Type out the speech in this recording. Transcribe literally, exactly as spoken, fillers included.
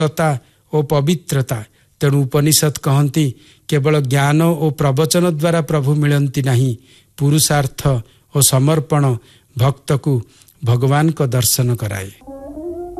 ସତା ଓ ପବିତ୍ରତା। ତେଣୁ ଉପନିଷଦ କହନ୍ତି କେବଳ ଜ୍ଞାନ ଓ ପ୍ରବଚନ ଦ୍ୱାରା ପ୍ରଭୁ ମିଳନ୍ତି ନାହିଁ, ପୁରୁଷାର୍ଥ ଓ ସମର୍ପଣ ଭକ୍ତକୁ ଭଗବାନଙ୍କ ଦର୍ଶନ କରାଏ।